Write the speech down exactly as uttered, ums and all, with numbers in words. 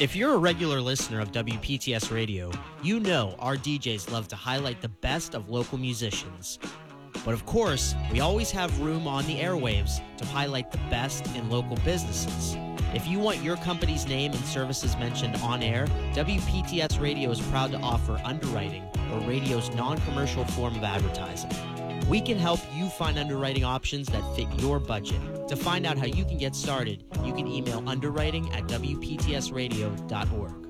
If you're a regular listener of W P T S Radio, you know our D Js love to highlight the best of local musicians. But of course, we always have room on the airwaves to highlight the best in local businesses. If you want your company's name and services mentioned on air, W P T S Radio is proud to offer underwriting, or radio's non-commercial form of advertising. We can help you find underwriting options that fit your budget. To find out how you can get started, you can email underwriting at W P T S radio dot org.